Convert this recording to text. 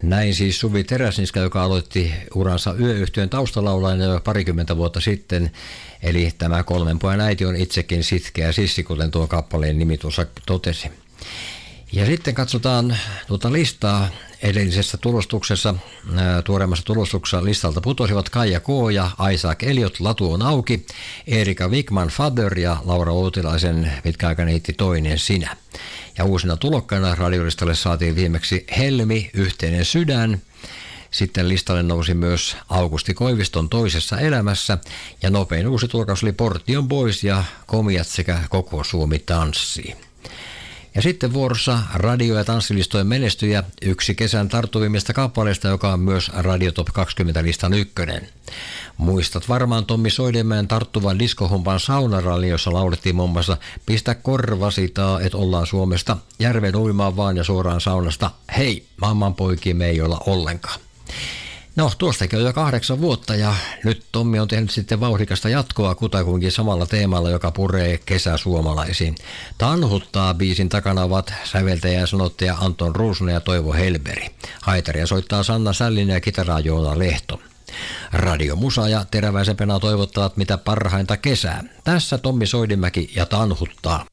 Näin siis Suvi Teräsniska, joka aloitti uransa Yöyhtyeen taustalaulajana jo parikymmentä vuotta sitten. Eli tämä 3 pojan äiti on itsekin sitkeä sissi, kuten tuo kappaleen nimi tuossa totesi. Ja sitten katsotaan tuota listaa. Edellisessä tulostuksessa, tuoreemmassa tulostuksessa listalta putosivat Kaija K. ja Isaac Elliot, Latu on auki, Erika Wigman Father ja Laura Uutilaisen pitkäaikainen hitti Toinen sinä. Ja uusina tulokkaina radiolistalle saatiin viimeksi Helmi, Yhteinen sydän. Sitten listalle nousi myös Augusti Koiviston Toisessa elämässä ja nopein uusi tulokas oli Portion Boys ja Komiat sekä Koko Suomi tanssii. Ja sitten vuorossa radio- ja tanssilistojen menestyjä, yksi kesän tarttuvimmista kappaleista, joka on myös Radio Top 20-listan ykkönen. Muistat varmaan Tommi Soidenmäen tarttuvan diskohumpan saunarallin, jossa laulettiin muun muassa Pistä korvasi taa, et ollaan Suomesta, järven uimaan vaan ja suoraan saunasta, hei, mammanpoikia me ei olla ollenkaan. No, tuostakin on jo 8 vuotta ja nyt Tommi on tehnyt sitten vauhdikasta jatkoa kutakuinkin samalla teemalla, joka puree kesäsuomalaisiin. Tanhuttaa biisin takana ovat säveltäjä ja sanottaja Anton Ruusunen ja Toivo Helberi. Haitaria soittaa Sanna Sällinen ja kitaraa Joona Lehto. Radiomusa ja teräväisempänä toivottavat mitä parhainta kesää. Tässä Tommi Soidenmäki ja Tanhuttaa.